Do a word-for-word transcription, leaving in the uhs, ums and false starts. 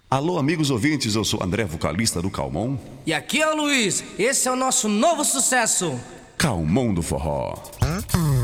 Alô, amigos ouvintes, eu sou André, vocalista do Calmon. E aqui é o Luiz, esse é o nosso novo sucesso, Calmon do Forró.